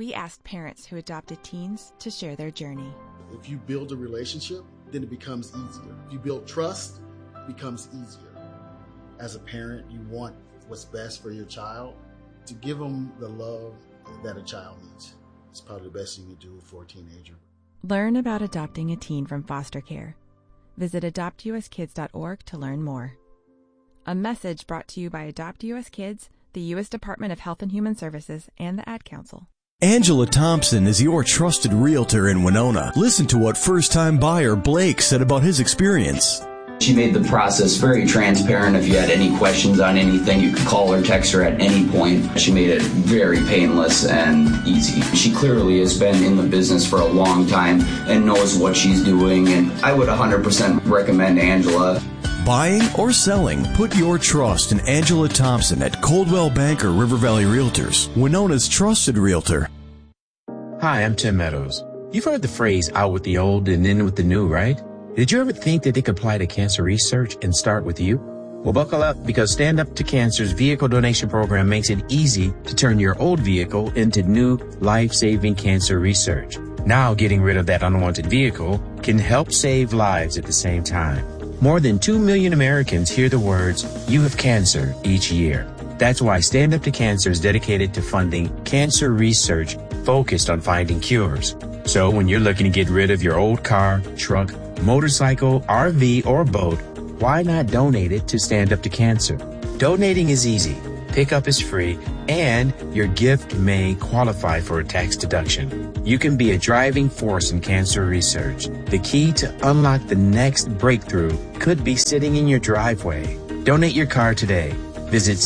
we asked parents who adopted teens to share their journey. If you build a relationship, then it becomes easier. If you build trust, it becomes easier. As a parent, you want what's best for your child. To give them the love that a child needs. It's probably the best you can do for a teenager. Learn about adopting a teen from foster care. Visit adoptuskids.org to learn more. A message brought to you by Adopt US Kids, the U.S. Department of Health and Human Services, and the Ad Council. Angela Thompson is your trusted realtor in Winona. Listen to what first-time buyer Blake said about his experience. She made the process very transparent. If you had any questions on anything, you could call or text her at any point. She made it very painless and easy. She clearly has been in the business for a long time and knows what she's doing, and I would 100% recommend Angela. Buying or selling, put your trust in Angela Thompson at Coldwell Banker River Valley Realtors, Winona's trusted realtor. Hi, I'm Tim Meadows. You've heard the phrase out with the old and in with the new, right? Did you ever think that they could apply to cancer research and start with you? Well, buckle up, because Stand Up to Cancer's vehicle donation program makes it easy to turn your old vehicle into new life-saving cancer research. Now, getting rid of that unwanted vehicle can help save lives at the same time. More than 2 million Americans hear the words, "You have cancer," each year. That's why Stand Up to Cancer is dedicated to funding cancer research focused on finding cures. So when you're looking to get rid of your old car, truck, motorcycle, RV, or boat, why not donate it to Stand Up to Cancer? Donating is easy, pickup is free, and your gift may qualify for a tax deduction. You can be a driving force in cancer research. The key to unlock the next breakthrough could be sitting in your driveway. Donate your car today. Visit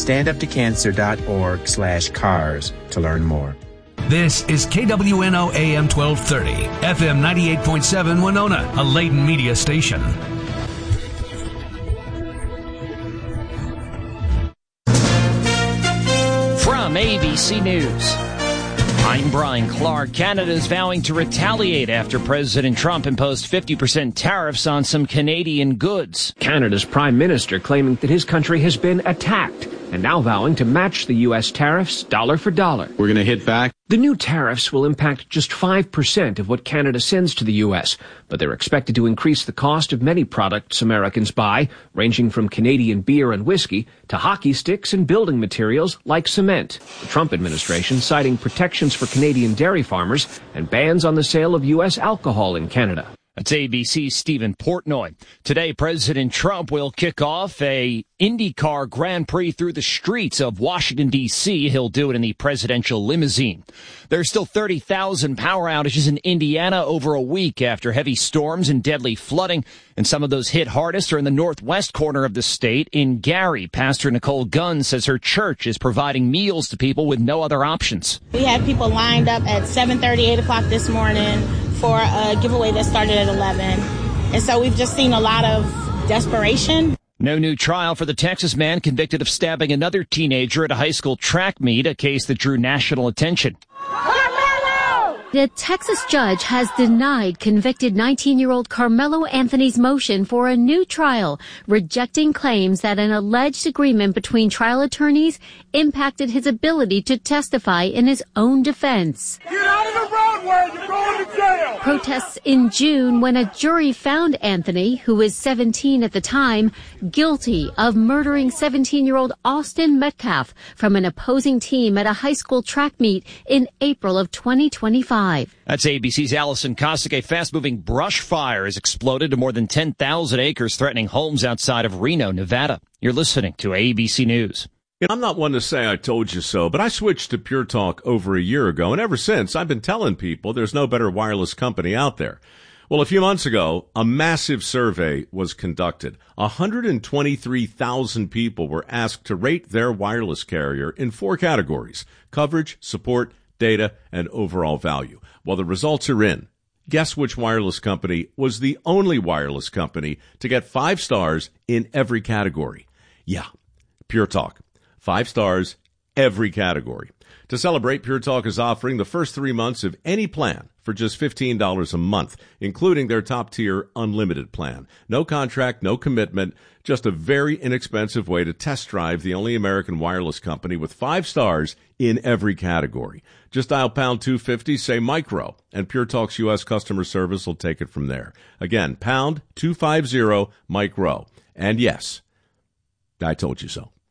standuptocancer.org/cars to learn more. This is KWNO AM 1230, FM 98.7 Winona, a Layton media station. From ABC News, I'm Brian Clark. Canada is vowing to retaliate after President Trump imposed 50% tariffs on some Canadian goods. Canada's Prime Minister claiming that his country has been attacked and now vowing to match the U.S. tariffs dollar for dollar. We're going to hit back. The new tariffs will impact just 5% of what Canada sends to the U.S., but they're expected to increase the cost of many products Americans buy, ranging from Canadian beer and whiskey to hockey sticks and building materials like cement. The Trump administration citing protections for Canadian dairy farmers and bans on the sale of U.S. alcohol in Canada. That's ABC's Stephen Portnoy. Today, President Trump will kick off a IndyCar Grand Prix through the streets of Washington, D.C. He'll do it in the presidential limousine. There are still 30,000 power outages in Indiana over a week after heavy storms and deadly flooding. And some of those hit hardest are in the northwest corner of the state. In Gary, Pastor Nicole Gunn says her church is providing meals to people with no other options. We had people lined up at 7:30, 8 o'clock this morning for a giveaway that started at 11. And so we've just seen a lot of desperation. No new trial for the Texas man convicted of stabbing another teenager at a high school track meet, a case that drew national attention. The Texas judge has denied convicted 19-year-old Carmelo Anthony's motion for a new trial, rejecting claims that an alleged agreement between trial attorneys impacted his ability to testify in his own defense. Get out of the roadway! You're going to jail! Protests in June when a jury found Anthony, who was 17 at the time, guilty of murdering 17-year-old Austin Metcalf from an opposing team at a high school track meet in April of 2025. That's ABC's Allison Cossack. A fast-moving brush fire has exploded to more than 10,000 acres, threatening homes outside of Reno, Nevada. You're listening to ABC News. I'm not one to say I told you so, but I switched to Pure Talk over a year ago, and ever since, I've been telling people there's no better wireless company out there. Well, a few months ago, a massive survey was conducted. 123,000 people were asked to rate their wireless carrier in 4 categories: coverage, support, data, and overall value. Well, the results are in. Guess which wireless company was the only wireless company to get 5 stars in every category? Yeah, Pure Talk. 5 stars, every category. To celebrate, Pure Talk is offering the first 3 months of any plan for just $15 a month, including their top-tier unlimited plan. No contract, no commitment, just a very inexpensive way to test drive the only American wireless company with 5 stars in every category. Just dial pound 250, say micro, and Pure Talk's U.S. customer service will take it from there. Again, pound 250 micro. And yes, I told you so.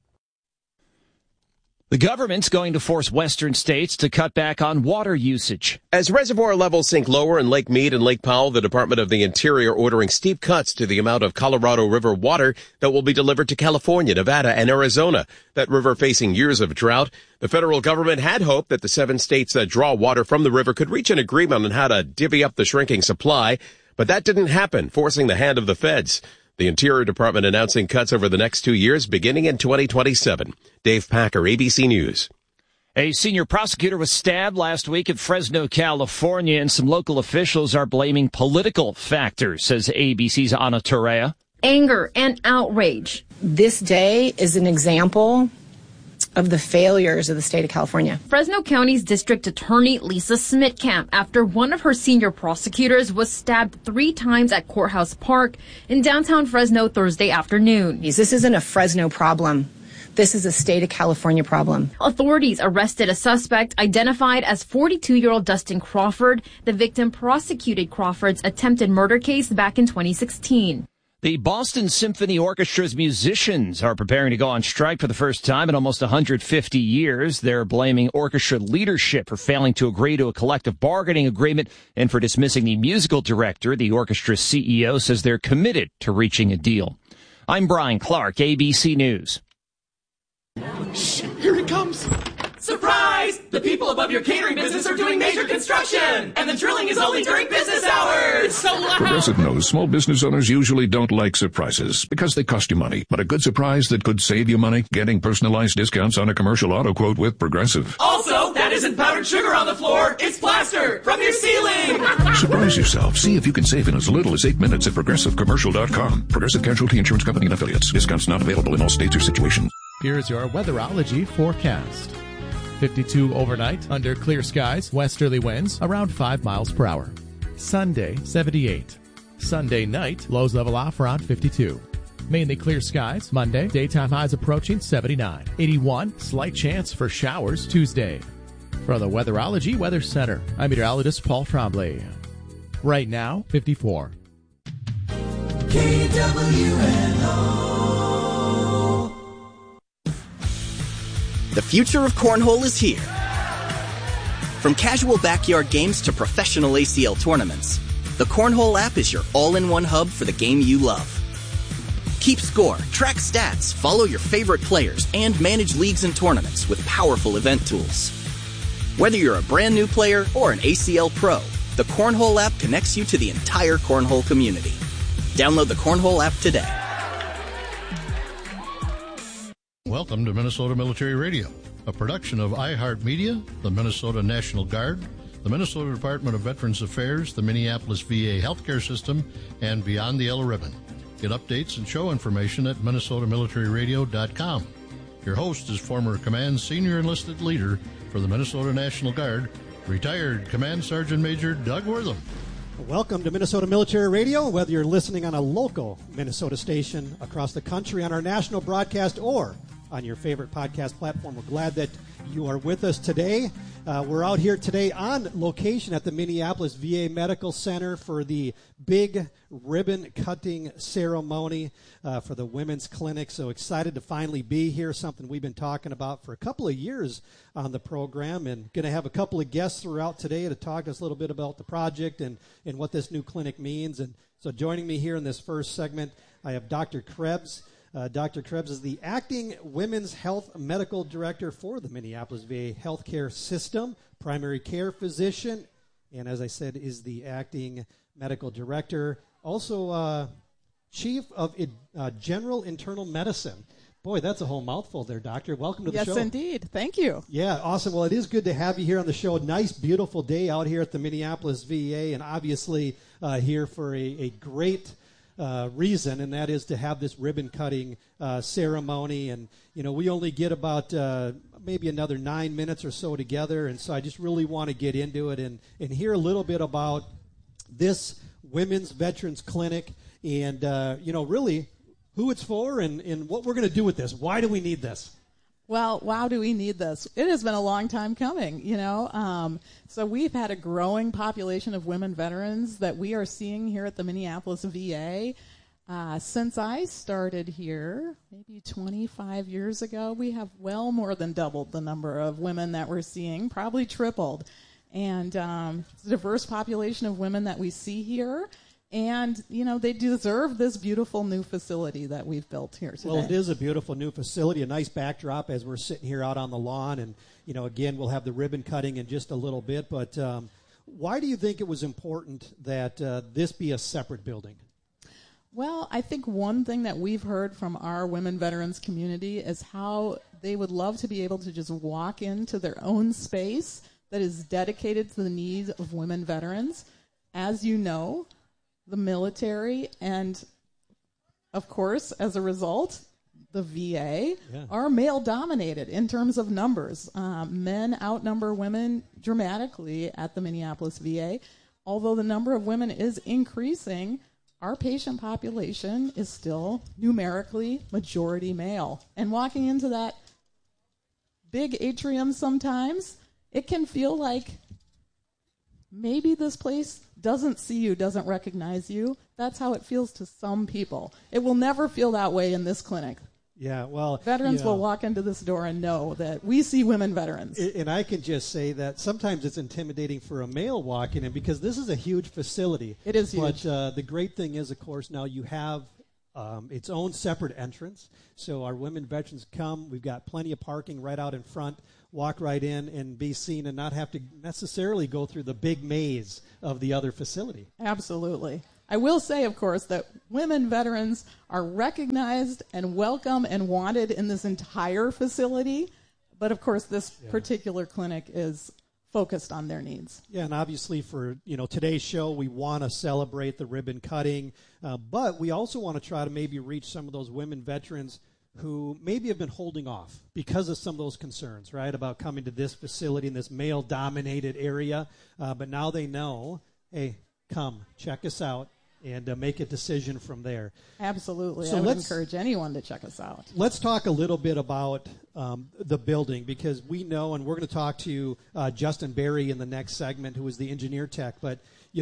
The government's going to force western states to cut back on water usage. As reservoir levels sink lower in Lake Mead and Lake Powell, the Department of the Interior ordering steep cuts to the amount of Colorado River water that will be delivered to California, Nevada, and Arizona. That river facing years of drought. The federal government had hoped that the 7 states that draw water from the river could reach an agreement on how to divvy up the shrinking supply, but that didn't happen, forcing the hand of the feds. The Interior Department announcing cuts over the next 2 years, beginning in 2027. Dave Packer, ABC News. A senior prosecutor was stabbed last week in Fresno, California, and some local officials are blaming political factors, says ABC's Ana Torrea. Anger and outrage. This day is an example of the failures of the state of California. Fresno County's district attorney Lisa Smitkamp, after one of her senior prosecutors was stabbed 3 times at Courthouse Park in downtown Fresno Thursday afternoon. This isn't a Fresno problem. This is a state of California problem. Authorities arrested a suspect identified as 42-year-old Dustin Crawford. The victim prosecuted Crawford's attempted murder case back in 2016. The Boston Symphony Orchestra's musicians are preparing to go on strike for the first time in almost 150 years. They're blaming orchestra leadership for failing to agree to a collective bargaining agreement and for dismissing the musical director. The orchestra's CEO says they're committed to reaching a deal. I'm Brian Clark, ABC News. Shh, here it comes. Surprise! The people above your catering business are doing major construction, and the drilling is only during business hours. It's so loud. Progressive knows small business owners usually don't like surprises because they cost you money. But a good surprise that could save you money? Getting personalized discounts on a commercial auto quote with Progressive. Also, that isn't powdered sugar on the floor. It's plaster from your ceiling. Surprise yourself. See if you can save in as little as 8 minutes at ProgressiveCommercial.com. Progressive Casualty Insurance Company and Affiliates. Discounts not available in all states or situations. Here's your weatherology forecast. 52 overnight, under clear skies, westerly winds around 5 miles per hour. Sunday, 78. Sunday night, lows level off around 52. Mainly clear skies. Monday, daytime highs approaching 79. 81, slight chance for showers Tuesday. From the Weatherology Weather Center, I'm meteorologist Paul Trombley. Right now, 54. KWNO. The future of cornhole is here. From casual backyard games to professional ACL tournaments, the Cornhole app is your all-in-one hub for the game you love. Keep score, track stats, follow your favorite players, and manage leagues and tournaments with powerful event tools. Whether you're a brand new player or an ACL pro, the Cornhole app connects you to the entire cornhole community. Download the Cornhole app today. Welcome to Minnesota Military Radio, a production of iHeartMedia, the Minnesota National Guard, the Minnesota Department of Veterans Affairs, the Minneapolis VA Healthcare System, and Beyond the Yellow Ribbon. Get updates and show information at MinnesotaMilitaryRadio.com. Your host is former Command Senior Enlisted Leader for the Minnesota National Guard, retired Command Sergeant Major Doug Wortham. Welcome to Minnesota Military Radio, whether you're listening on a local Minnesota station across the country on our national broadcast or on your favorite podcast platform. We're glad that you are with us today. We're out here today on location at the Minneapolis VA Medical Center for the big ribbon-cutting ceremony for the Women's Clinic. So excited to finally be here, something we've been talking about for a couple of years on the program, and going to have a couple of guests throughout today to talk to us a little bit about the project and what this new clinic means. And so joining me here in this first segment, I have Dr. Krebs. Dr. Krebs is the acting Women's Health Medical Director for the Minneapolis VA Healthcare System, primary care physician, and as I said, is the acting medical director. Also, chief of general internal medicine. Boy, that's a whole mouthful there, Doctor. Welcome to the show. Yes, indeed. Thank you. Yeah, awesome. Well, it is good to have you here on the show. Nice, beautiful day out here at the Minneapolis VA, and obviously here for a great reason, and that is to have this ribbon cutting ceremony. And, we only get about maybe another 9 minutes or so together, and so I just really want to get into it and hear a little bit about this Women's Veterans Clinic and, really who it's for and what we're going to do with this. Why do we need this? Well, why do we need this? It has been a long time coming, So we've had a growing population of women veterans that we are seeing here at the Minneapolis VA. Since I started here, maybe 25 years ago, we have well more than doubled the number of women that we're seeing, probably tripled. And it's a diverse population of women that we see here. And, they deserve this beautiful new facility that we've built here today. Well, it is a beautiful new facility, a nice backdrop as we're sitting here out on the lawn. And, again, we'll have the ribbon cutting in just a little bit. But why do you think it was important that this be a separate building? Well, I think one thing that we've heard from our women veterans community is how they would love to be able to just walk into their own space that is dedicated to the needs of women veterans. As you know, the military and, of course, as a result, the VA are male-dominated in terms of numbers. Men outnumber women dramatically at the Minneapolis VA. Although the number of women is increasing, our patient population is still numerically majority male. And walking into that big atrium sometimes, it can feel like maybe this place doesn't see you, doesn't recognize you. That's how it feels to some people. It will never feel that way in this clinic. Yeah, well, veterans will walk into this door and know that we see women veterans. And I can just say that sometimes it's intimidating for a male walking in because this is a huge facility. It is huge. But the great thing is, of course, now you have its own separate entrance. So our women veterans come. We've got plenty of parking right out in front. Walk right in and be seen and not have to necessarily go through the big maze of the other facility. Absolutely. I will say, of course, that women veterans are recognized and welcome and wanted in this entire facility. But, of course, this particular clinic is focused on their needs. Yeah, and obviously for today's show, we want to celebrate the ribbon cutting, but we also want to try to maybe reach some of those women veterans who maybe have been holding off because of some of those concerns, right, about coming to this facility in this male-dominated area. But now they know, hey, come, check us out, and make a decision from there. Absolutely. So I would encourage anyone to check us out. Let's talk a little bit about the building because we know, and we're going to talk to Justin Berry in the next segment, who is the engineer tech, but,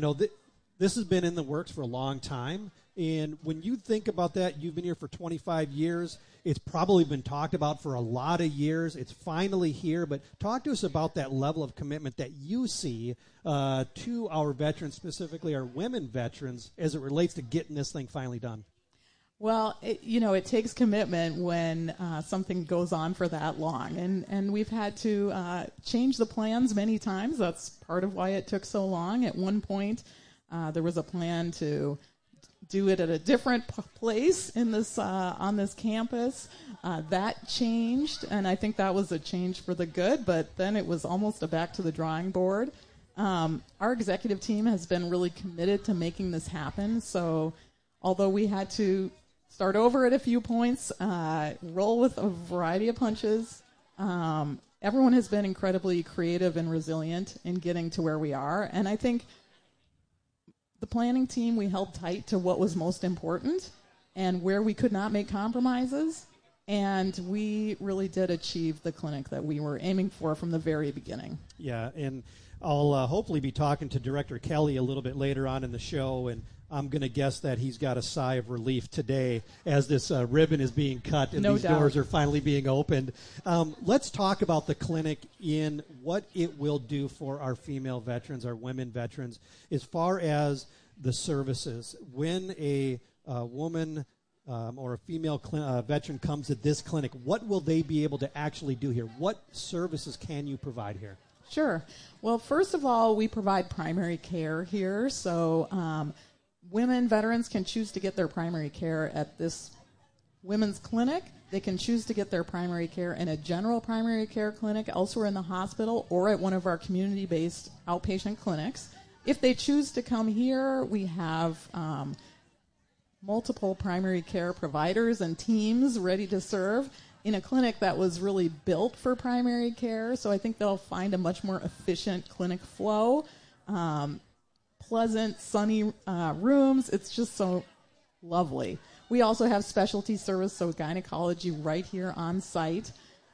this has been in the works for a long time. And when you think about that, you've been here for 25 years. It's probably been talked about for a lot of years. It's finally here. But talk to us about that level of commitment that you see to our veterans, specifically our women veterans, as it relates to getting this thing finally done. Well, it takes commitment when something goes on for that long. And we've had to change the plans many times. That's part of why it took so long. At one point, there was a plan to do it at a different place in this on this campus. That changed, and I think that was a change for the good, but then it was almost a back to the drawing board. Our executive team has been really committed to making this happen, so although we had to start over at a few points, roll with a variety of punches, everyone has been incredibly creative and resilient in getting to where we are, and I think the planning team, we held tight to what was most important and where we could not make compromises, and we really did achieve the clinic that we were aiming for from the very beginning. Yeah, and I'll hopefully be talking to Director Kelly a little bit later on in the show, and I'm going to guess that he's got a sigh of relief today as this ribbon is being cut and these doors are finally being opened. Let's talk about the clinic in what it will do for our female veterans, our women veterans, as far as the services. When a woman or a female veteran comes to this clinic, what will they be able to actually do here? What services can you provide here? Sure. Well, first of all, we provide primary care here. So women veterans can choose to get their primary care at this women's clinic. They can choose to get their primary care in a general primary care clinic elsewhere in the hospital or at one of our community-based outpatient clinics. If they choose to come here, we have multiple primary care providers and teams ready to serve in a clinic that was really built for primary care. So I think they'll find a much more efficient clinic flow, pleasant, sunny rooms. It's just so lovely. We also have specialty service, so gynecology right here on site.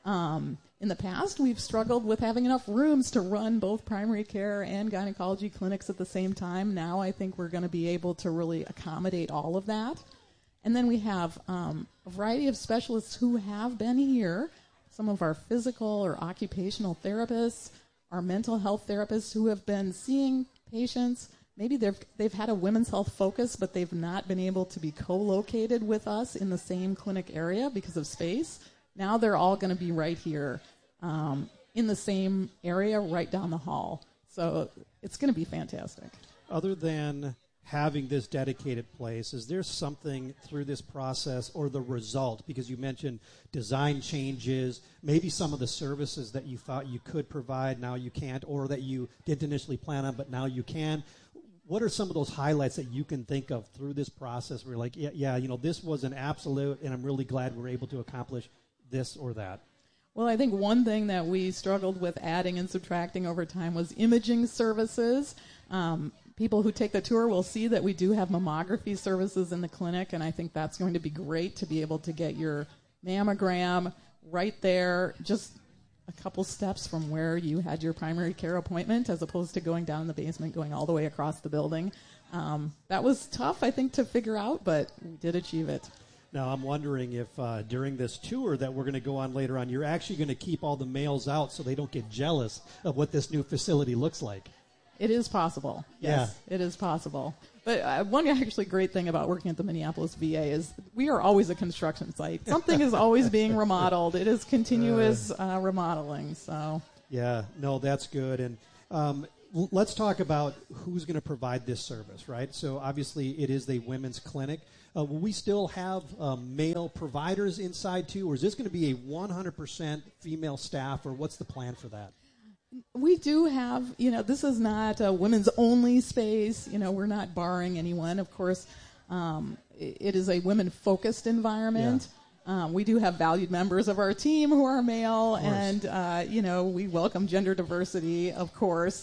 In the past, we've struggled with having enough rooms to run both primary care and gynecology clinics at the same time. Now I think we're going to be able to really accommodate all of that. And then we have a variety of specialists who have been here, some of our physical or occupational therapists, our mental health therapists who have been seeing patients. Maybe they've had a women's health focus, but they've not been able to be co-located with us in the same clinic area because of space. Now they're all going to be right here in the same area right down the hall. So it's going to be fantastic. Other than having this dedicated place, is there something through this process or the result, because you mentioned design changes, maybe some of the services that you thought you could provide, now you can't, or that you didn't initially plan on, but now you can? What are some of those highlights that you can think of through this process where you're like, yeah, this was an absolute, and I'm really glad we're able to accomplish this or that? Well, I think one thing that we struggled with adding and subtracting over time was imaging services. People who take the tour will see that we do have mammography services in the clinic, and I think that's going to be great to be able to get your mammogram right there, just a couple steps from where you had your primary care appointment, as opposed to going down in the basement, going all the way across the building. That was tough, I think, to figure out, but we did achieve it. Now, I'm wondering if during this tour that we're going to go on later on, you're actually going to keep all the males out so they don't get jealous of what this new facility looks like. It is possible. Yes, yeah. It is possible. But one actually great thing about working at the Minneapolis VA is we are always a construction site. Something is always being remodeled. It is continuous remodeling. So yeah, no, that's good. And let's talk about who's going to provide this service, right? So obviously it is a women's clinic. Will we still have male providers inside too, or is this going to be a 100% female staff, or what's the plan for that? We do have, this is not a women's only space. We're not barring anyone. Of course, it is a women-focused environment. Yeah. We do have valued members of our team who are male, and, we welcome gender diversity, of course.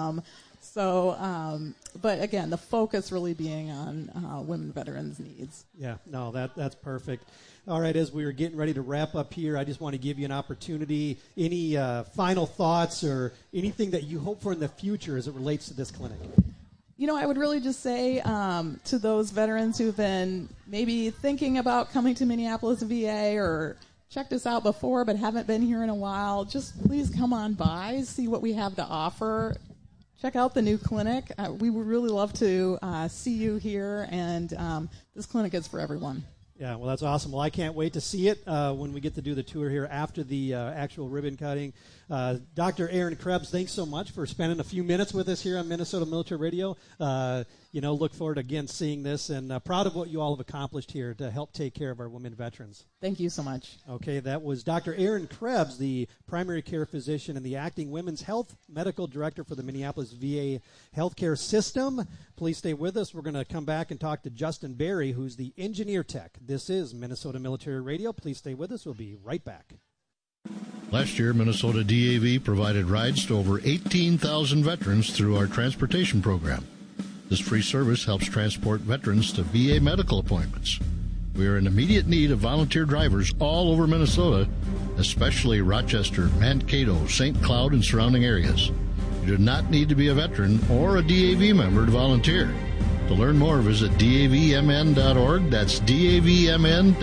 But again, the focus really being on women veterans' needs. Yeah, no, that's perfect. All right, as we were getting ready to wrap up here, I just want to give you an opportunity. Any final thoughts or anything that you hope for in the future as it relates to this clinic? I would really just say to those veterans who've been maybe thinking about coming to Minneapolis VA or checked us out before but haven't been here in a while, just please come on by, see what we have to offer. Check out the new clinic. We would really love to see you here, and this clinic is for everyone. Yeah, well, that's awesome. Well, I can't wait to see it when we get to do the tour here after the actual ribbon cutting. Dr. Aaron Krebs, thanks so much for spending a few minutes with us here on Minnesota Military Radio. Look forward, again, seeing this, and proud of what you all have accomplished here to help take care of our women veterans. Thank you so much. Okay, that was Dr. Aaron Krebs, the primary care physician and the acting women's health medical director for the Minneapolis VA healthcare system. Please stay with us. We're going to come back and talk to Justin Berry, who's the engineer tech. This is Minnesota Military Radio. Please stay with us. We'll be right back. Last year, Minnesota DAV provided rides to over 18,000 veterans through our transportation program. This free service helps transport veterans to VA medical appointments. We are in immediate need of volunteer drivers all over Minnesota, especially Rochester, Mankato, St. Cloud, and surrounding areas. You do not need to be a veteran or a DAV member to volunteer. To learn more, visit davmn.org. That's davmn.org.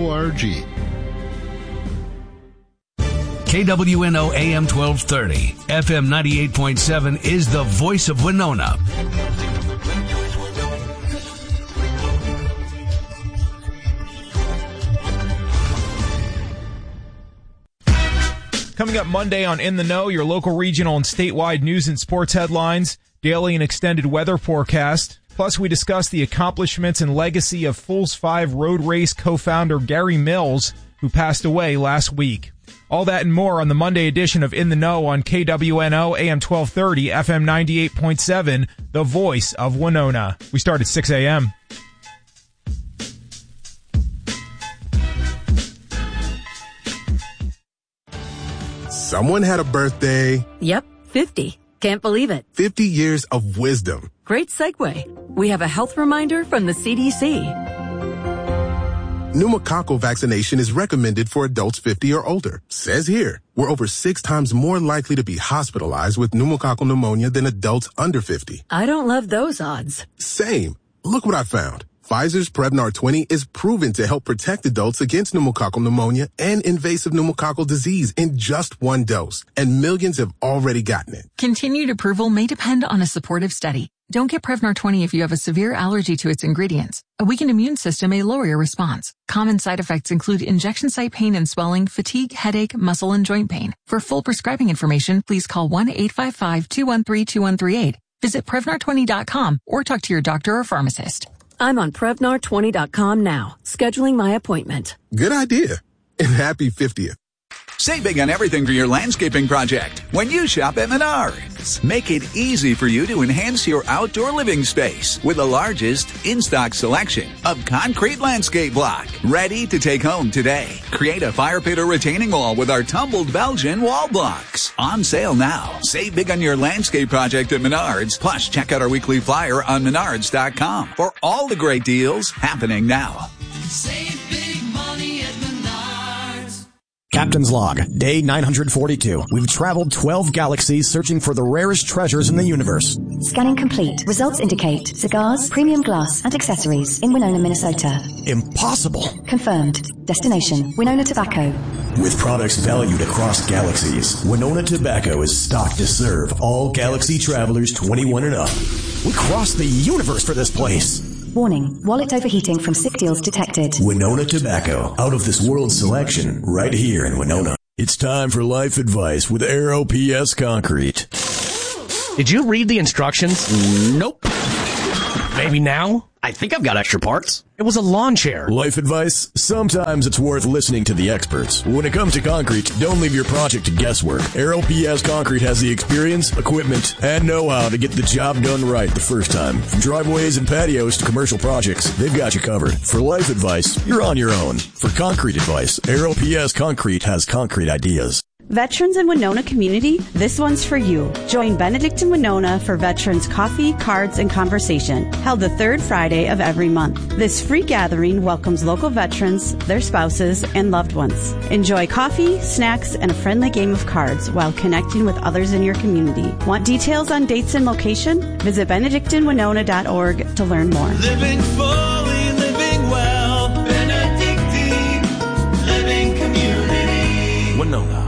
KWNO AM 1230, FM 98.7 is the voice of Winona. Coming up Monday on In the Know, your local, regional, and statewide news and sports headlines, daily and extended weather forecast. Plus, we discuss the accomplishments and legacy of Fools 5 road race co-founder Gary Mills, who passed away last week. All that and more on the Monday edition of In the Know on KWNO AM 1230, FM 98.7, the voice of Winona. We start at 6 a.m. Someone had a birthday. Yep, 50. Can't believe it. 50 years of wisdom. Great segue. We have a health reminder from the CDC. Pneumococcal vaccination is recommended for adults 50 or older. Says here, we're over 6 times more likely to be hospitalized with pneumococcal pneumonia than adults under 50. I don't love those odds. Same. Look what I found. Pfizer's Prevnar 20 is proven to help protect adults against pneumococcal pneumonia and invasive pneumococcal disease in just 1 dose. And millions have already gotten it. Continued approval may depend on a supportive study. Don't get Prevnar 20 if you have a severe allergy to its ingredients. A weakened immune system may lower your response. Common side effects include injection site pain and swelling, fatigue, headache, muscle, and joint pain. For full prescribing information, please call 1-855-213-2138. Visit Prevnar20.com or talk to your doctor or pharmacist. I'm on Prevnar20.com now, scheduling my appointment. Good idea. And happy 50th. Save big on everything for your landscaping project when you shop at Menards. Make it easy for you to enhance your outdoor living space with the largest in-stock selection of concrete landscape block. Ready to take home today. Create a fire pit or retaining wall with our tumbled Belgian wall blocks. On sale now. Save big on your landscape project at Menards. Plus, check out our weekly flyer on Menards.com for all the great deals happening now. Save big money at Menards. Captain's Log, Day 942. We've traveled 12 galaxies searching for the rarest treasures in the universe. Scanning complete. Results indicate cigars, premium glass, and accessories in Winona, Minnesota. Impossible. Confirmed. Destination, Winona Tobacco. With products valued across galaxies, Winona Tobacco is stocked to serve all galaxy travelers 21 and up. We crossed the universe for this place. Warning, wallet overheating from sick deals detected. Winona Tobacco, out of this world selection, right here in Winona. It's time for life advice with Aero PS Concrete. Did you read the instructions? Nope. Maybe now? I think I've got extra parts. It was a lawn chair. Life advice? Sometimes it's worth listening to the experts. When it comes to concrete, don't leave your project to guesswork. Aero PS Concrete has the experience, equipment, and know-how to get the job done right the first time. From driveways and patios to commercial projects, they've got you covered. For life advice, you're on your own. For concrete advice, Aero PS Concrete has concrete ideas. Veterans in Winona community, this one's for you. Join Benedict in Winona for Veterans Coffee, Cards, and Conversation, held the third Friday of every month. This free gathering welcomes local veterans, their spouses, and loved ones. Enjoy coffee, snacks, and a friendly game of cards while connecting with others in your community. Want details on dates and location? Visit benedictinwinona.org to learn more. Living fully, living well, Benedictine Living Community. Winona.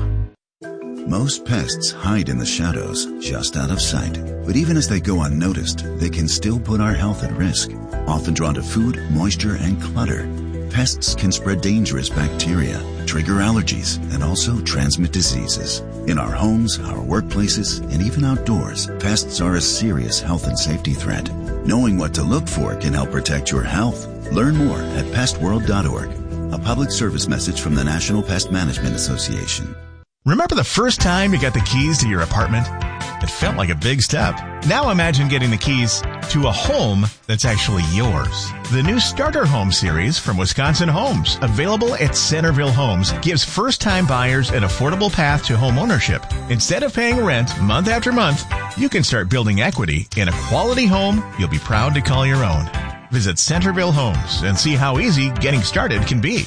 Most pests hide in the shadows, just out of sight. But even as they go unnoticed, they can still put our health at risk. Often drawn to food, moisture, and clutter, pests can spread dangerous bacteria, trigger allergies, and also transmit diseases. In our homes, our workplaces, and even outdoors, pests are a serious health and safety threat. Knowing what to look for can help protect your health. Learn more at pestworld.org. A public service message from the National Pest Management Association. Remember the first time you got the keys to your apartment? It felt like a big step. Now imagine getting the keys to a home that's actually yours. The new Starter Home series from Wisconsin Homes, available at Centerville Homes, gives first-time buyers an affordable path to home ownership. Instead of paying rent month after month, you can start building equity in a quality home you'll be proud to call your own. Visit Centerville Homes and see how easy getting started can be.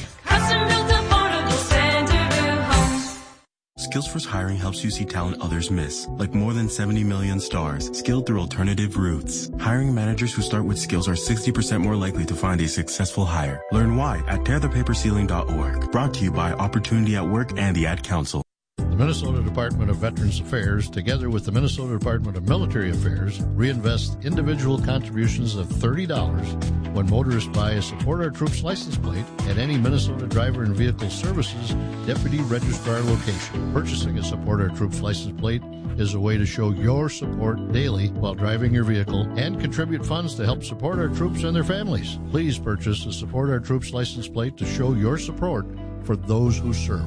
Skillsforce Hiring helps you see talent others miss, like more than 70 million stars, skilled through alternative routes. Hiring managers who start with skills are 60% more likely to find a successful hire. Learn why at tearthepaperceiling.org. Brought to you by Opportunity at Work and the Ad Council. The Minnesota Department of Veterans Affairs, together with the Minnesota Department of Military Affairs, reinvest individual contributions of $30 when motorists buy a Support Our Troops license plate at any Minnesota Driver and Vehicle Services Deputy Registrar location. Purchasing a Support Our Troops license plate is a way to show your support daily while driving your vehicle and contribute funds to help support our troops and their families. Please purchase a Support Our Troops license plate to show your support for those who serve.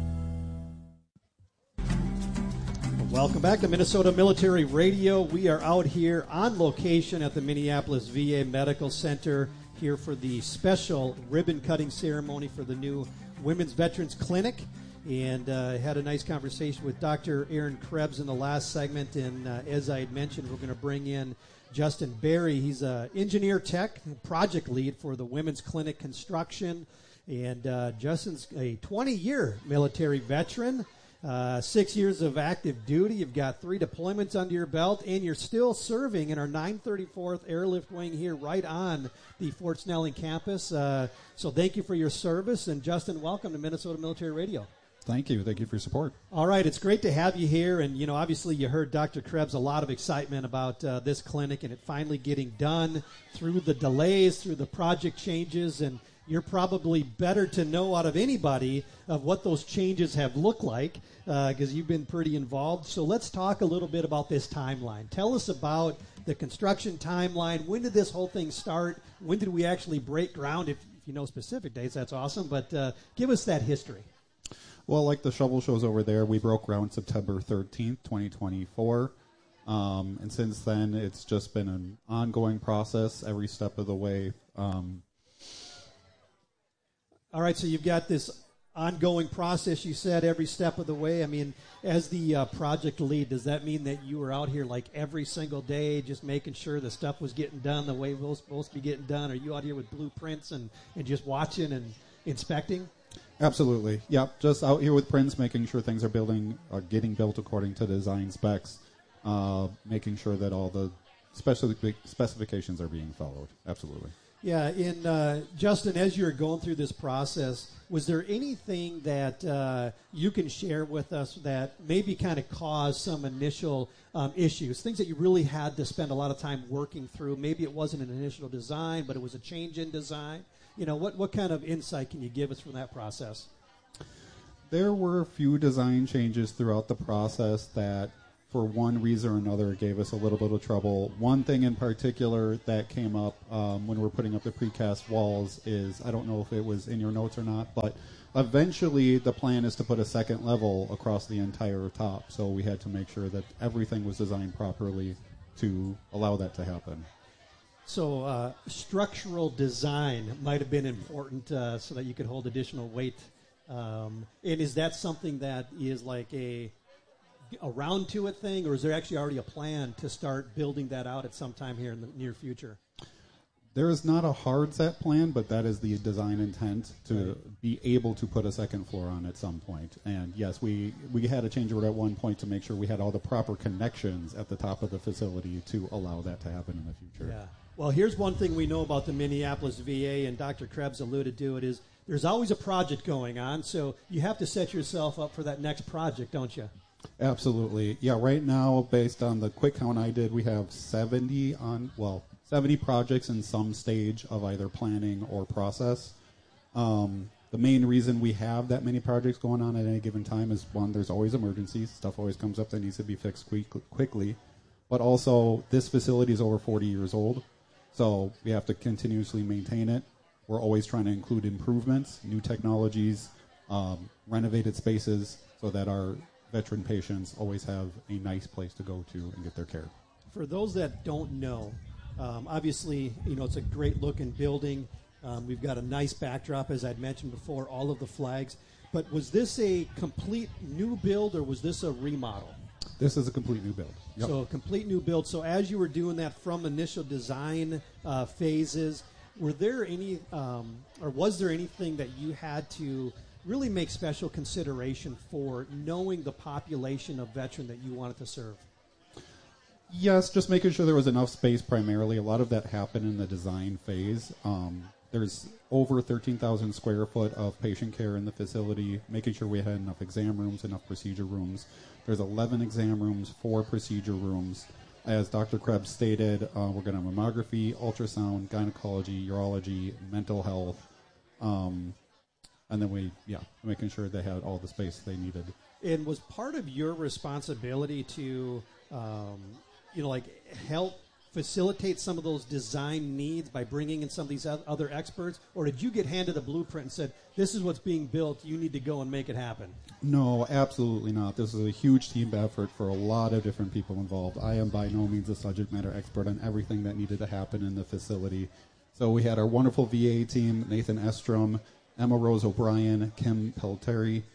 Welcome back to Minnesota Military Radio. We are out here on location at the Minneapolis VA Medical Center here for the special ribbon-cutting ceremony for the new Women's Veterans Clinic. and had a nice conversation with Dr. Aaron Krebs in the last segment. And as I had mentioned, we're going to bring in Justin Berry. He's an engineer tech project lead for the Women's Clinic Construction. And Justin's a 20-year military veteran, 6 years of active duty. You've got 3 deployments under your belt, and you're still serving in our 934th Airlift Wing here right on the Fort Snelling campus. So thank you for your service. And Justin, welcome to Minnesota Military Radio. Thank you. Thank you for your support. All right. It's great to have you here. And, you know, obviously you heard Dr. Krebs, a lot of excitement about this clinic and it finally getting done through the delays, through the project changes. And you're probably better to know out of anybody of what those changes have looked like because you've been pretty involved. So let's talk a little bit about this timeline. Tell us about the construction timeline. When did this whole thing start? When did we actually break ground? If you know specific dates, that's awesome. But give us that history. Well, like the shovel shows over there, we broke ground September 13th, 2024. And since then, it's just been an ongoing process every step of the way. All right, so you've got this ongoing process, you said, every step of the way. I mean, as the project lead, does that mean that you were out here like every single day just making sure the stuff was getting done the way it was supposed to be getting done? Are you out here with blueprints and just watching and inspecting? Absolutely. Yep. Just out here with prints, making sure things are getting built according to design specs, making sure that all the specifications are being followed. Absolutely. Yeah. And Justin, as you were going through this process, was there anything that you can share with us that maybe kind of caused some initial issues, things that you really had to spend a lot of time working through? Maybe it wasn't an initial design, but it was a change in design. You know, what kind of insight can you give us from that process? There were a few design changes throughout the process that, for one reason or another, gave us a little bit of trouble. One thing in particular that came up when we were putting up the precast walls is, I don't know if it was in your notes or not, but eventually the plan is to put a second level across the entire top. So we had to make sure that everything was designed properly to allow that to happen. So structural design might have been important so that you could hold additional weight. And is that something that is like a round to it thing, or is there actually already a plan to start building that out at some time here in the near future? There is not a hard set plan, but that is the design intent to be able to put a second floor on at some point. And yes, we had a change order at one point to make sure we had all the proper connections at the top of the facility to allow that to happen in the future. Yeah. Well, here's one thing we know about the Minneapolis VA, and Dr. Krebs alluded to it, is there's always a project going on, so you have to set yourself up for that next project, don't you? Absolutely. Yeah, right now, based on the quick count I did, we have 70 projects in some stage of either planning or process. The main reason we have that many projects going on at any given time is, one, there's always emergencies. Stuff always comes up that needs to be fixed quickly. But also, this facility is over 40 years old, so we have to continuously maintain it. We're always trying to include improvements, new technologies, renovated spaces, so that our veteran patients always have a nice place to go to and get their care. For those that don't know, obviously, you know, it's a great-looking building. We've got a nice backdrop, as I'd mentioned before, all of the flags. But was this a complete new build, or was this a remodel? This is a complete new build. Yep. So a complete new build. So as you were doing that from initial design phases, were there any, or was there anything that you had to really make special consideration for, knowing the population of veteran that you wanted to serve? Yes, just making sure there was enough space primarily. A lot of that happened in the design phase. There's over 13,000 square foot of patient care in the facility, making sure we had enough exam rooms, enough procedure rooms. There's 11 exam rooms, 4 procedure rooms. As Dr. Krebs stated, we're going to have mammography, ultrasound, gynecology, urology, mental health, and then making sure they had all the space they needed. And was part of your responsibility to, help facilitate some of those design needs by bringing in some of these other experts? Or did you get handed a blueprint and said, this is what's being built, you need to go and make it happen? No, absolutely not. This is a huge team effort for a lot of different people involved. I am by no means a subject matter expert on everything that needed to happen in the facility. So we had our wonderful VA team, Nathan Estrom, Emma Rose O'Brien, Kim Pelteri,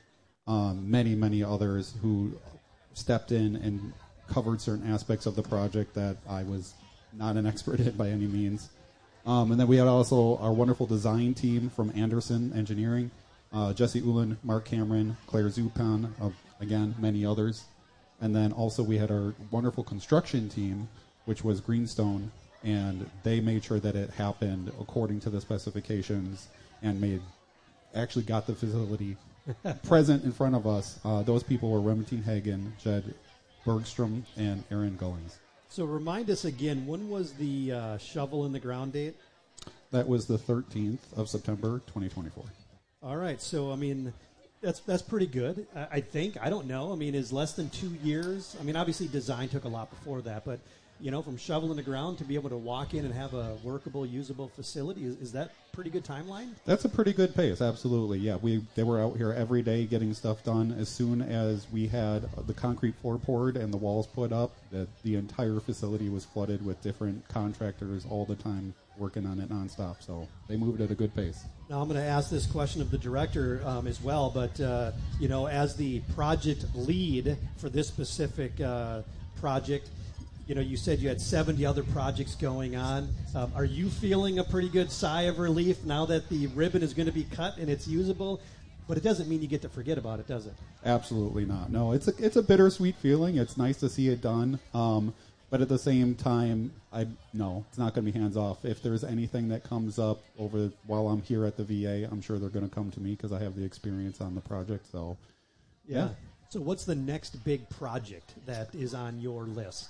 many others who stepped in and covered certain aspects of the project that I was not an expert in by any means. And then we had also our wonderful design team from Anderson Engineering, Jesse Ullin, Mark Cameron, Claire Zupan, again, many others. And then also we had our wonderful construction team, which was Greenstone, and they made sure that it happened according to the specifications and actually got the facility present in front of us. Those people were Remington Hagen, Jed Bergstrom, and Aaron Gullings. So remind us again, when was the shovel in the ground date? That was the 13th of September, 2024. All right. So, I mean, that's pretty good, I think. I don't know. I mean, is less than 2 years? I mean, obviously design took a lot before that, but, you know, from shovel in the ground to be able to walk in and have a workable, usable facility, is that pretty good timeline? That's a pretty good pace, absolutely. Yeah, they were out here every day getting stuff done. As soon as we had the concrete floor poured and the walls put up, the entire facility was flooded with different contractors all the time working on it nonstop. So they moved at a good pace. Now I'm going to ask this question of the director as well, but you know, as the project lead for this specific project, you know, you said you had 70 other projects going on. Are you feeling a pretty good sigh of relief now that the ribbon is going to be cut and it's usable? But it doesn't mean you get to forget about it, does it? Absolutely not. No, it's a bittersweet feeling. It's nice to see it done. But at the same time, no, it's not going to be hands off. If there's anything that comes up while I'm here at the VA, I'm sure they're going to come to me because I have the experience on the project. So, yeah. So what's the next big project that is on your list?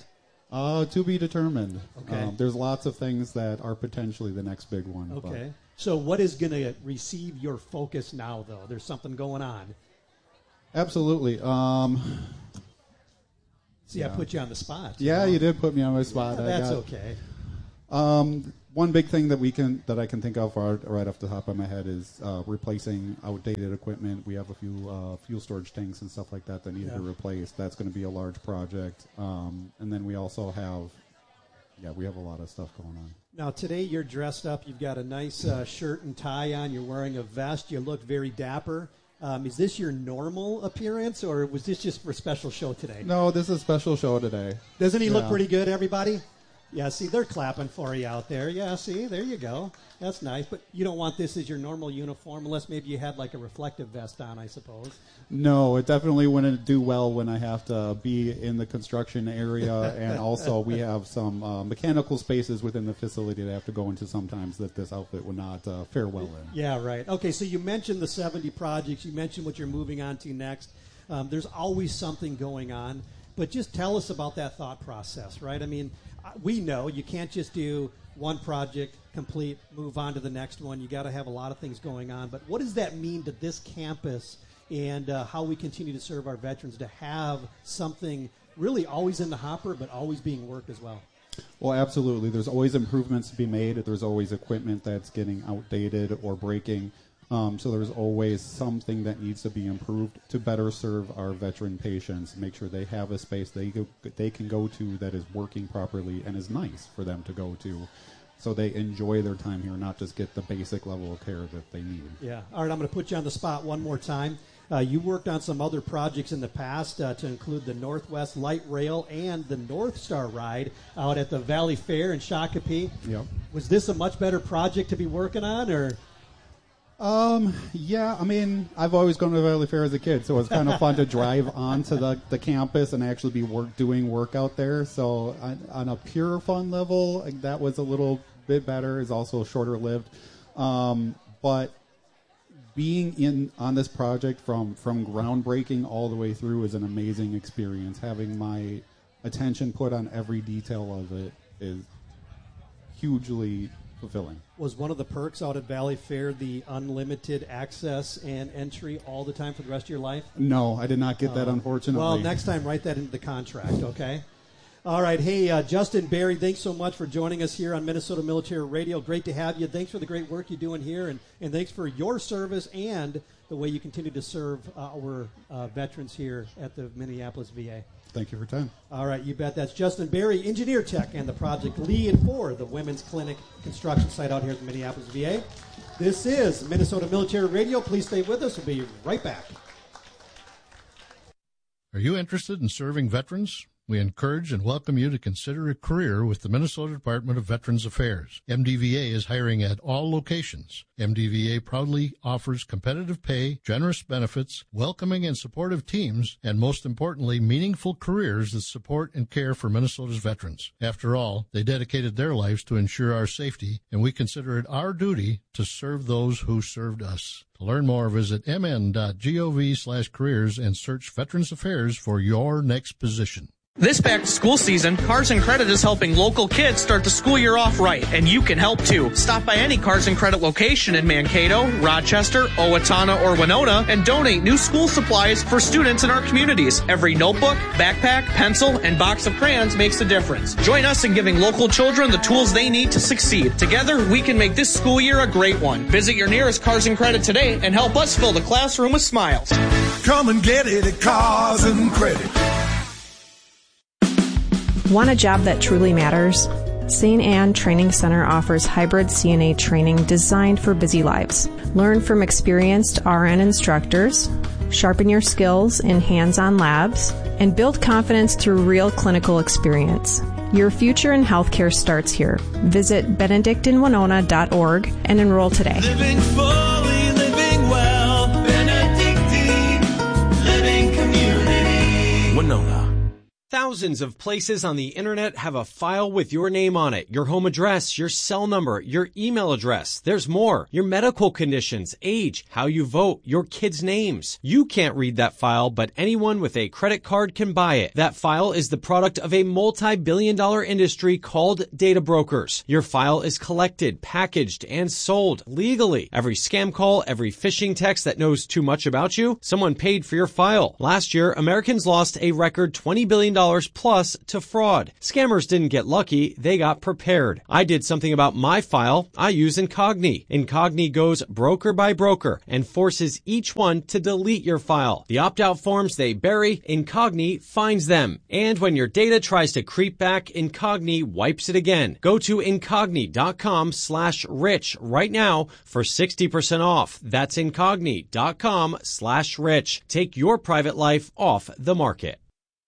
To be determined. Okay. There's lots of things that are potentially the next big one. Okay. So what is going to receive your focus now, though? There's something going on. Absolutely. See, I put you on the spot. Yeah, you did put me on my spot. That's okay. One big thing that I can think of right off the top of my head is replacing outdated equipment. We have a few fuel storage tanks and stuff like that need to be replaced. That's going to be a large project. And then we also have a lot of stuff going on. Now, today you're dressed up. You've got a nice shirt and tie on. You're wearing a vest. You look very dapper. Is this your normal appearance, or was this just for a special show today? No, this is a special show today. Doesn't he look pretty good, everybody? Yeah, see, they're clapping for you out there. Yeah, see, there you go. That's nice. But you don't want this as your normal uniform unless maybe you had like a reflective vest on, I suppose. No, it definitely wouldn't do well when I have to be in the construction area. And also we have some mechanical spaces within the facility that I have to go into sometimes that this outfit would not fare well in. Yeah, right. Okay, so you mentioned the 70 projects. You mentioned what you're moving on to next. There's always something going on. But just tell us about that thought process, right? I mean, we know you can't just do one project, complete, move on to the next one. You got to have a lot of things going on. But what does that mean to this campus and how we continue to serve our veterans to have something really always in the hopper but always being worked as well? Well, absolutely. There's always improvements to be made. There's always equipment that's getting outdated or breaking. So there's always something that needs to be improved to better serve our veteran patients, make sure they have a space they can go to that is working properly and is nice for them to go to, so they enjoy their time here, not just get the basic level of care that they need. Yeah. All right, I'm going to put you on the spot one more time. You worked on some other projects in the past to include the Northwest Light Rail and the North Star Ride out at the Valley Fair in Shakopee. Yep. Was this a much better project to be working on, or? Yeah, I mean, I've always gone to Valley Fair as a kid, so it was kind of fun to drive onto the campus and actually be doing work out there. So on a pure fun level, that was a little bit better. It's also shorter lived. But being on this project from groundbreaking all the way through is an amazing experience. Having my attention put on every detail of it is hugely fulfilling. Was one of the perks out at Valley Fair the unlimited access and entry all the time for the rest of your life? No, I did not get that, unfortunately. Well, next time, write that into the contract, okay? All right. Hey, Justin Berry, thanks so much for joining us here on Minnesota Military Radio. Great to have you. Thanks for the great work you're doing here, and thanks for your service and the way you continue to serve our veterans here at the Minneapolis VA. Thank you for your time. All right, you bet. That's Justin Berry, engineer tech and the project lead for the Women's Clinic construction site out here at the Minneapolis VA. This is Minnesota Military Radio. Please stay with us. We'll be right back. Are you interested in serving veterans? We encourage and welcome you to consider a career with the Minnesota Department of Veterans Affairs. MDVA is hiring at all locations. MDVA proudly offers competitive pay, generous benefits, welcoming and supportive teams, and most importantly, meaningful careers that support and care for Minnesota's veterans. After all, they dedicated their lives to ensure our safety, and we consider it our duty to serve those who served us. To learn more, visit mn.gov/careers and search Veterans Affairs for your next position. This back-to-school season, Cars and Credit is helping local kids start the school year off right, and you can help too. Stop by any Cars and Credit location in Mankato, Rochester, Owatonna, or Winona and donate new school supplies for students in our communities. Every notebook, backpack, pencil, and box of crayons makes a difference. Join us in giving local children the tools they need to succeed. Together, we can make this school year a great one. Visit your nearest Cars and Credit today and help us fill the classroom with smiles. Come and get it at Cars and Credit. Want a job that truly matters? St. Anne Training Center offers hybrid CNA training designed for busy lives. Learn from experienced RN instructors, sharpen your skills in hands-on labs, and build confidence through real clinical experience. Your future in healthcare starts here. Visit benedictinwinona.org and enroll today. Living fully, living well, Benedictine Living Community. Winona. Thousands of places on the internet have a file with your name on it, your home address, your cell number, your email address. There's more. Your medical conditions, age, how you vote, your kids' names. You can't read that file, but anyone with a credit card can buy it. That file is the product of a multi-billion-dollar industry called data brokers. Your file is collected, packaged, and sold legally. Every scam call, every phishing text that knows too much about you, someone paid for your file. Last year, Americans lost a record $20 billion plus to fraud. Scammers didn't get lucky, they got prepared. I did something about my file. I use Incogni. Incogni goes broker by broker and forces each one to delete your file. The opt-out forms they bury, Incogni finds them. And when your data tries to creep back, Incogni wipes it again. Go to Incogni.com/rich right now for 60% off. That's Incogni.com/rich. Take your private life off the market.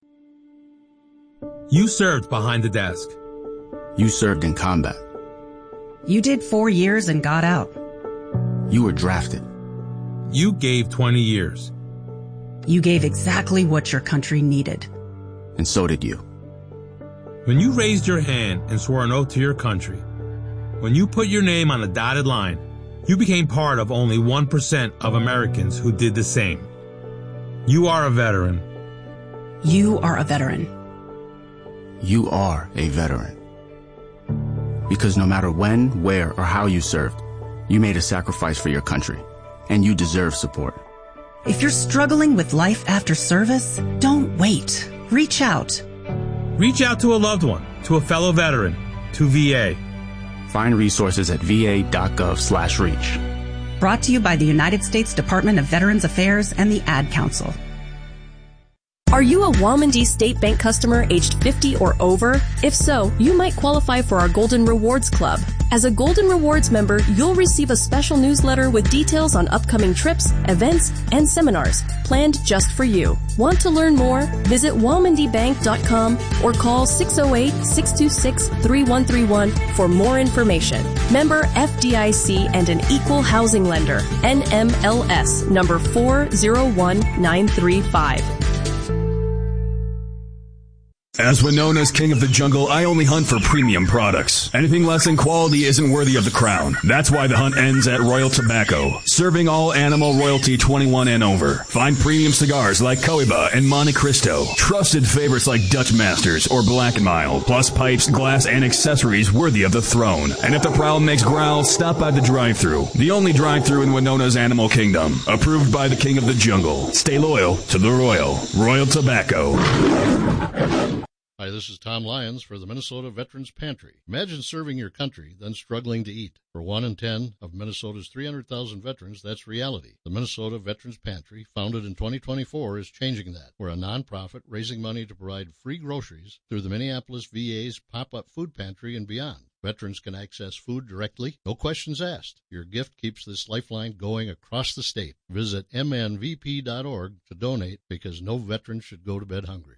You served behind the desk. You served in combat. You did 4 years and got out. You were drafted. You gave 20 years. You gave exactly what your country needed. And so did you. When you raised your hand and swore an oath to your country, when you put your name on a dotted line, you became part of only 1% of Americans who did the same. You are a veteran. You are a veteran. You are a veteran. Because no matter when, where, or how you served, you made a sacrifice for your country, and you deserve support. If you're struggling with life after service, don't wait. Reach out. Reach out to a loved one, to a fellow veteran, to VA. Find resources at va.gov/reach. Brought to you by the United States Department of Veterans Affairs and the Ad Council. Are you a Walmandee State Bank customer aged 50 or over? If so, you might qualify for our Golden Rewards Club. As a Golden Rewards member, you'll receive a special newsletter with details on upcoming trips, events, and seminars planned just for you. Want to learn more? Visit walmandeebank.com or call 608-626-3131 for more information. Member FDIC and an equal housing lender. NMLS number 401935. As Winona's king of the jungle, I only hunt for premium products. Anything less than quality isn't worthy of the crown. That's why the hunt ends at Royal Tobacco, serving all animal royalty 21 and over. Find premium cigars like Cohiba and Monte Cristo, trusted favorites like Dutch Masters or Black & Mild, plus pipes, glass, and accessories worthy of the throne. And if the prowl makes growl, stop by the drive-thru, the only drive-thru in Winona's animal kingdom, approved by the king of the jungle. Stay loyal to the Royal Tobacco. Hi, this is Tom Lyons for the Minnesota Veterans Pantry. Imagine serving your country, then struggling to eat. For 1 in 10 of Minnesota's 300,000 veterans, that's reality. The Minnesota Veterans Pantry, founded in 2024, is changing that. We're a nonprofit raising money to provide free groceries through the Minneapolis VA's pop-up food pantry and beyond. Veterans can access food directly, no questions asked. Your gift keeps this lifeline going across the state. Visit mnvp.org to donate because no veteran should go to bed hungry.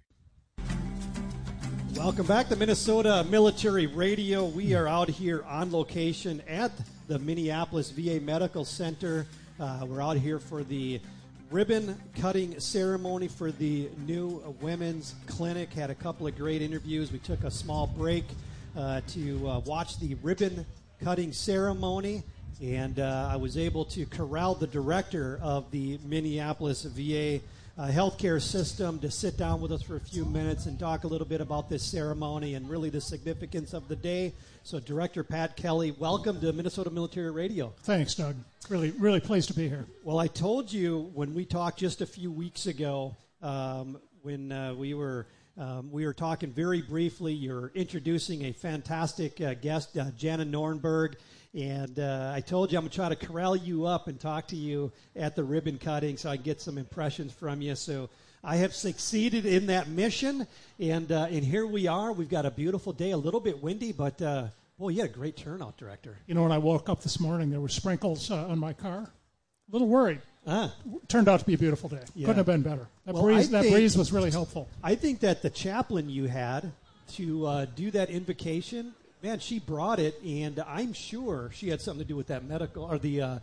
Welcome back to Minnesota Military Radio. We are out here on location at the Minneapolis VA Medical Center. We're out here for the ribbon cutting ceremony for the new women's clinic. Had a couple of great interviews. We took a small break to watch the ribbon cutting ceremony, and I was able to corral the director of the Minneapolis VA healthcare system to sit down with us for a few minutes and talk a little bit about this ceremony and really the significance of the day. So, Director Pat Kelly, welcome to Minnesota Military Radio. Thanks, Doug. Really pleased to be here. Well, I told you when we talked just a few weeks ago, when we were talking very briefly, you're introducing a fantastic guest, Jana Nornberg. And I told you I'm going to try to corral you up and talk to you at the ribbon cutting so I can get some impressions from you. So I have succeeded in that mission, and here we are. We've got a beautiful day, a little bit windy, but, boy, you had a great turnout, Director. You know, when I woke up this morning, there were sprinkles on my car. A little worried. Turned out to be a beautiful day. Yeah. Couldn't have been better. That breeze was really helpful. I think that the chaplain you had to do that invocation, man, she brought it, and I'm sure she had something to do with that medical or the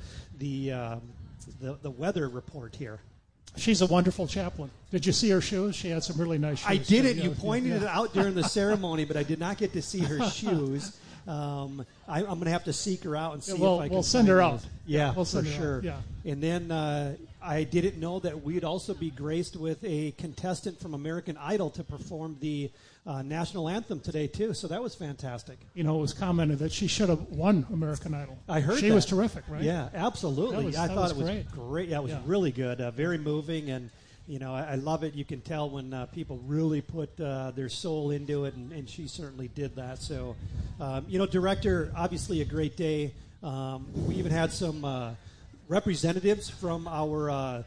weather report here. She's a wonderful chaplain. Did you see her shoes? She had some really nice shoes. I didn't. You pointed it out during the ceremony, but I did not get to see her shoes. I'm going to have to seek her out and see if I can. We'll send her out. Yeah, we'll for send her sure. out. Yeah. And then I didn't know that we'd also be graced with a contestant from American Idol to perform the national anthem today, too. So that was fantastic. You know, it was commented that she should have won American Idol. I heard she that. was terrific, right? Yeah, absolutely. I thought it was great. Yeah, it was really good, very moving, and you know, I love it. You can tell when people really put their soul into it, and she certainly did that. So, you know, Director, obviously a great day. We even had some representatives from our